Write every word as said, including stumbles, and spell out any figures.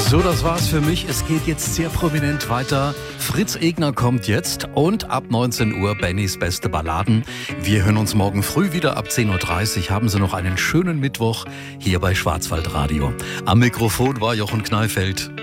So, das war's für mich. Es geht jetzt sehr prominent weiter. Fritz Egner kommt jetzt und ab neunzehn Uhr Bennys beste Balladen. Wir hören uns morgen früh wieder ab zehn Uhr dreißig. Haben Sie noch einen schönen Mittwoch hier bei Schwarzwaldradio. Am Mikrofon war Jochen Kneifeld.